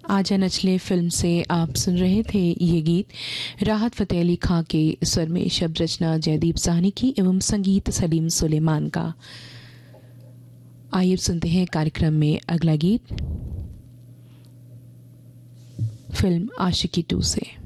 आजा नचले फिल्म से आप सुन रहे थे ये गीत राहत फ़तेह अली खां के स्वर में, शब्द रचना जयदीप साहनी की एवं संगीत सलीम सुलेमान का। आइए सुनते हैं कार्यक्रम में अगला गीत फिल्म आशिकी 2 से।